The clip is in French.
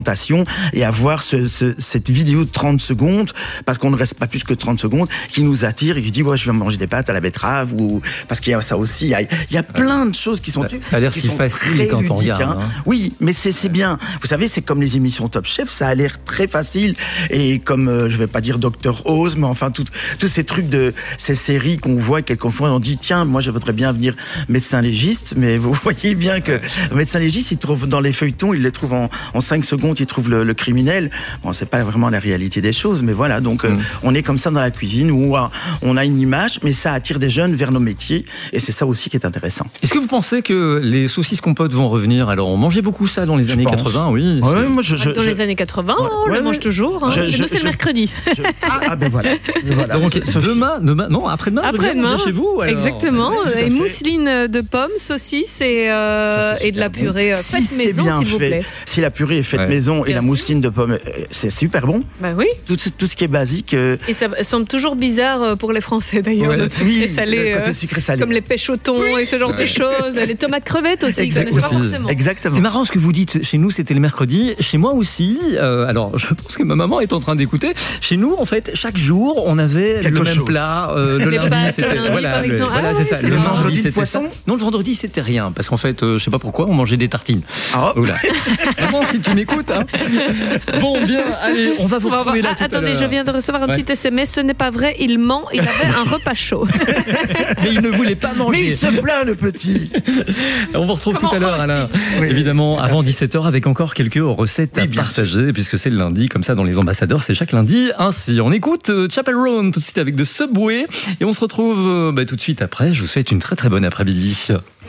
et avoir cette vidéo de 30 secondes, parce qu'on ne reste pas plus que 30 secondes, qui nous attire et qui dit, ouais, je vais manger des pâtes à la betterave, ou parce qu'il y a ça aussi, il y a plein de choses qui sont... Ça a l'air si facile quand on regarde. Hein. Oui, mais c'est bien. Vous savez, c'est comme les émissions Top Chef, ça a l'air très facile, et comme, je vais pas dire Dr Oz, mais enfin, tous ces trucs de ces séries qu'on voit, quelquefois, on dit, tiens, moi, je voudrais bien venir médecin légiste, mais vous voyez bien que médecin légiste, il trouve dans les feuilletons, il les trouve en 5 secondes, il trouve le criminel. Bon, c'est pas vraiment la réalité des choses, mais voilà, donc on est comme ça dans la cuisine où on a une image, mais ça attire des jeunes vers nos métiers, et c'est ça aussi qui est intéressant. Est-ce que vous pensez que les saucisses compotes vont revenir? Alors, on mangeait beaucoup ça dans les années 80, oui. Ouais, moi, dans les années 80, on le mange toujours. Hein. Chez nous, c'est le mercredi. Ben voilà. Donc, demain, non, après-demain, chez vous. Alors. Exactement. Et mousseline de pommes, saucisses et de la purée faite maison, s'il vous plaît. Si la purée est faite maison et la mousseline de pommes, c'est super bon. Ben oui. Tout ce qui est basique. Et ça semble toujours bizarre pour les Français d'ailleurs, le côté sucré-salé. Comme les pêches au thon et ce genre de choses. Les tomates crevettes aussi, ils connaissent pas forcément. Exactement. C'est marrant ce que vous dites. Chez nous, c'était le mercredi. Chez moi aussi. Alors, je pense que ma maman est en train d'écouter. Chez nous, en fait, chaque jour, on avait le même plat. Le lundi, c'était c'est ça. Le vendredi, c'était ça. Non, le vendredi, c'était rien. Parce qu'en fait, je sais pas pourquoi, on mangeait des tartines. Oula. Maman, si tu m'écoutes. Hein. Bon, bien, allez, on va vous retrouver là tout à l'heure. Attendez, je viens de recevoir un petit SMS. Ce n'est pas vrai, il ment. Il avait un repas chaud. Mais il ne voulait pas manger. Mais il se plaint, le petit. On vous retrouve tout à l'heure, Alain. Oui, évidemment, avant 17h, avec encore quelques recettes à partager, puisque c'est le lundi, comme ça, dans les ambassadeurs, c'est chaque lundi. Ainsi, on écoute Chapel Roan tout de suite avec de Subway, et on se retrouve tout de suite après. Je vous souhaite une très très bonne après-midi.